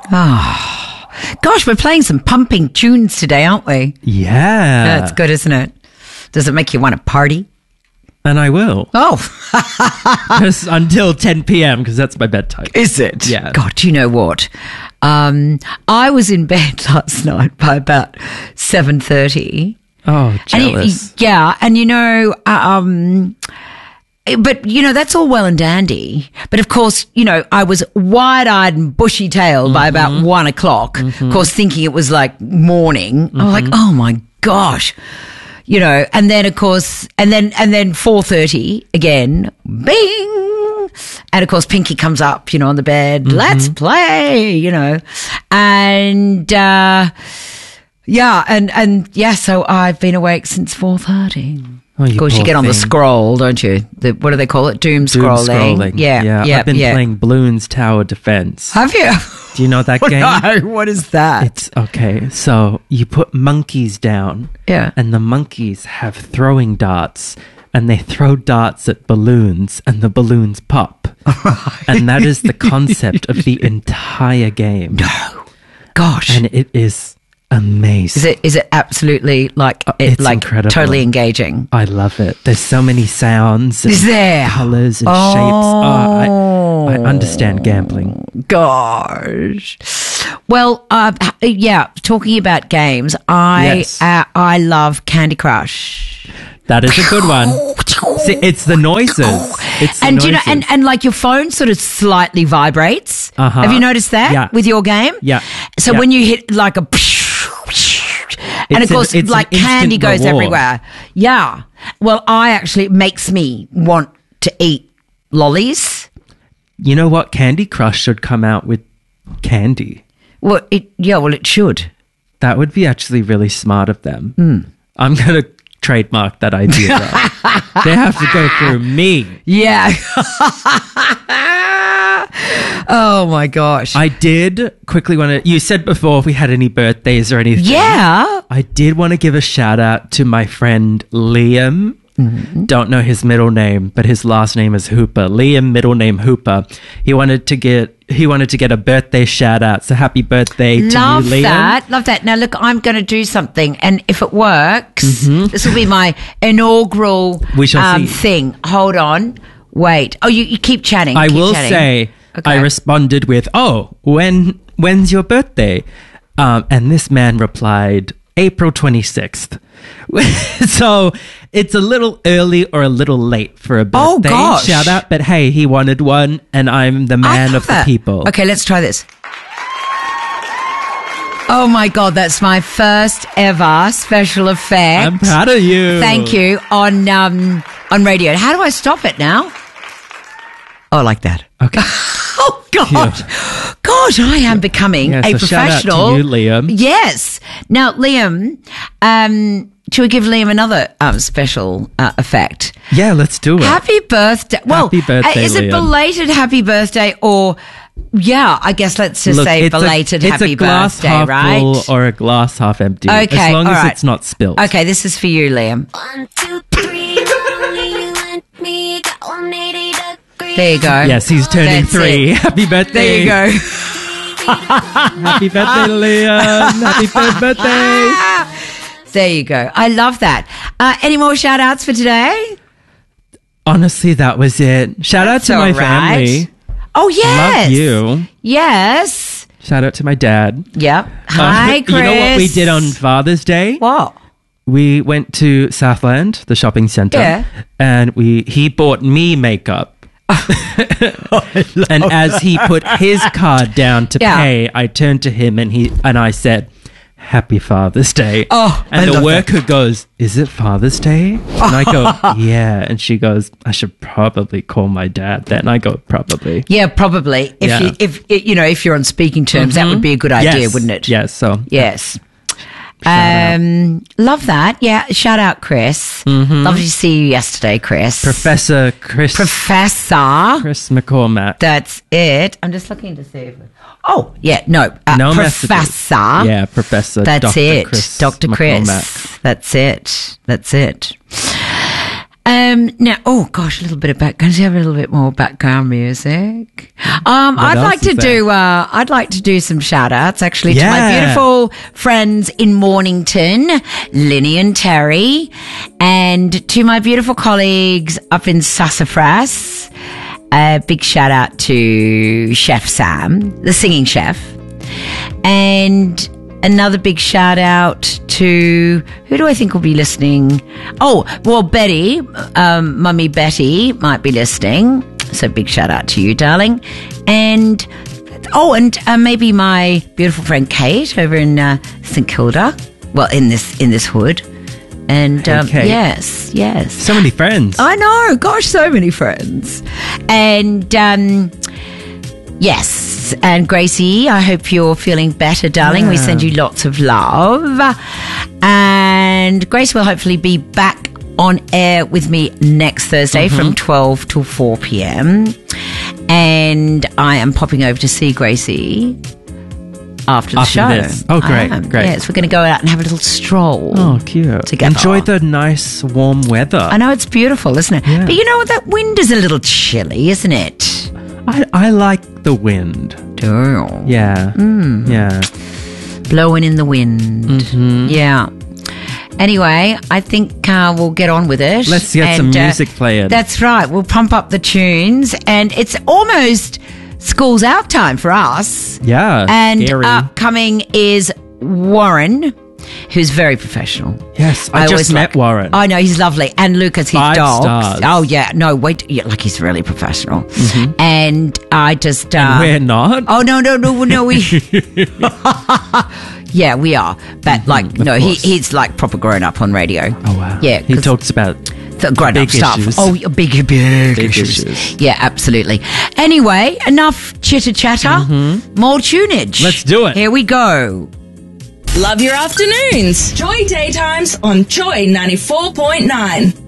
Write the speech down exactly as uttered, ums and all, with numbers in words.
Oh, gosh, we're playing some pumping tunes today, aren't we? Yeah. That's good, isn't it? Does it make you want to party? And I will. Oh. Just until ten p.m. because that's my bedtime. Is it? Yeah. God, you know what? Um, I was in bed last night by about seven thirty. Oh, jealous. And, yeah, and you know, um, but you know, that's all well and dandy. But of course, you know, I was wide-eyed and bushy-tailed mm-hmm. by about one o'clock. Mm-hmm. Of course, thinking it was like morning. Mm-hmm. I was like, oh my gosh. You know, and then of course, and then, and then four thirty again, bing. And of course, Pinky comes up, you know, on the bed. Mm-hmm. Let's play, you know, and, uh, yeah, and, and yeah, so I've been awake since four thirty. Oh, of course, you get on thing. the scroll, don't you? The, what do they call it? Doom, Doom scrolling. scrolling. Yeah, yeah. yeah. I've been yeah. playing Bloons Tower Defense. Have you? Do you know that game? No, what is that? It's okay. So you put monkeys down. Yeah. And the monkeys have throwing darts. And they throw darts at balloons, and the balloons pop. And that is the concept of the entire game. No. Gosh. And it is amazing. Is it is it absolutely like it, it's like incredible. Totally engaging? I love it. There's so many sounds. And is there colors and oh. shapes? Oh, I, I understand gambling. Gosh. Well, uh, yeah. Talking about games, I yes. uh, I love Candy Crush. That is a good one. See, it's the noises. It's the and noises. you know, and, and like your phone sort of slightly vibrates. Uh-huh. Have you noticed that yeah. with your game? Yeah. So yeah. when you hit like a, and it's of course, an, like candy goes reward. everywhere. Yeah. Well, I actually it makes me want to eat lollies. You know what? Candy Crush should come out with candy. Well, it yeah. Well, it should. That would be actually really smart of them. Mm. I'm gonna trademark that idea. They have to go through me. Yeah. Oh my gosh. I did quickly want to, you said before if we had any birthdays or anything. Yeah. I did want to give a shout out to my friend Liam. Mm-hmm. Don't know his middle name, but his last name is Hooper. Liam, middle name Hooper. He wanted to get he wanted to get a birthday shout out. So happy birthday to Love you, Liam. that. Love that. Now look, I'm going to do something, and if it works, mm-hmm. this will be my inaugural we shall um, see. thing. Hold on. Wait. Oh, you, you keep chatting. I keep will chatting. say okay. I responded with, "Oh, when when's your birthday?" Um, and this man replied, April twenty-sixth. So it's a little early or a little late for a birthday oh, gosh. shout out, but hey, he wanted one and I'm the man of that. the people. Okay, let's try this. Oh my God, that's my first ever special effect. I'm proud of you. Thank you. On um on radio. How do I stop it now? Oh, like that. Okay. Oh gosh. Cute. Gosh, I am becoming yeah, a so professional. Shout out to you, Liam. Yes. Now, Liam, um, should we give Liam another um, special uh, effect? Yeah, let's do it. Happy birthday. Well, happy birthday, uh, is it Liam. belated happy birthday or, yeah, I guess let's just Look, say it's belated a, happy it's a glass birthday, half right? full or a glass half empty. Okay, as long all as right. it's not spilled. Okay, this is for you, Liam. One, two, three, only you and me got one eighty degrees. There you go. Yes, he's turning That's three. it. Happy birthday. There you go. Happy birthday, Liam. Happy third birthday. There you go. I love that. Uh, any more shout outs for today? Honestly, that was it. Shout That's out to my all right. family. Oh, yes. Love you. Yes. Shout out to my dad. Yep. Hi, uh, Chris. You know what we did on Father's Day? What? We went to Southland, the shopping centre, Yeah. and we he bought me makeup. And as he put his card down to Yeah. pay, I turned to him and he and I said, "Happy Father's Day." Oh, and I the love worker goes, "Is it Father's Day?" And I go, "Yeah." And she goes, "I should probably call my dad then." I go, "Probably." Yeah, probably. If Yeah. you, if you know, if you're on speaking terms, that would be a good idea, Yes. wouldn't it? Yes. So Yes. Shout Um, love that. Yeah. Shout out, Chris. Mm-hmm. Lovely to see you yesterday, Chris. Professor Chris Professor. Chris McCormack. That's it. I'm just looking to see if. Oh, yeah. No. Uh, No Professor. messages. Yeah, Professor. That's Doctor it. Chris Doctor Chris. McCormack. That's it. That's it. Um, now, oh gosh, a little bit of background. Let's have a little bit more background music. Um, I'd else like to is do, uh, I'd like to do some shout outs actually to my Yeah. beautiful friends in Mornington, Linny and Terry, and to my beautiful colleagues up in Sassafras. A big shout out to Chef Sam, the singing chef, and another big shout out to, who do I think will be listening? Oh, well, Betty, um, Mummy Betty might be listening. So big shout out to you, darling. And, oh, and uh, maybe my beautiful friend Kate over in uh, St Kilda. Well, in this, in this hood. And, um, Kate. yes, yes. So many friends. I know, gosh, so many friends. And, um, yes, and Gracie, I hope you're feeling better, darling. We Yeah. send you lots of love. And Grace will hopefully be back on air with me next Thursday Mm-hmm. from twelve till four p.m. And I am popping over to see Gracie after the After show. this. Oh, great, I am. great. Yes, we're going to go out and have a little stroll. Oh, cute. Together. Enjoy the nice warm weather. I know it's beautiful, isn't it? Yeah. But you know what? That wind is a little chilly, isn't it? I, I like the wind. Oh. Yeah. Mm. Yeah. Blowing in the wind. Mm-hmm. Yeah. Anyway, I think uh, we'll get on with it. Let's get some And, uh, music playing. That's right. We'll pump up the tunes. And it's almost school's out time for us. Yeah. And scary. upcoming is Warren, who's very professional. Yes, I, I just always met like- Warren. I know, he's lovely. And Lucas, his Five dog. stars. Oh, yeah. No, wait. Yeah, like, he's really professional. And I just... Uh, We're not. Oh, no, no, no, no. We... yeah, we are. But, like, no, he, course. he's, like, proper grown up on radio. Oh, wow. Yeah. He 'cause talks about the grown up big stuff. issues. Oh, yeah, big, big, big issues. issues. Yeah, absolutely. Anyway, enough chitter chatter. More tunage. Let's do it. Here we go. Love your afternoons. Joy Daytimes on Joy ninety-four point nine.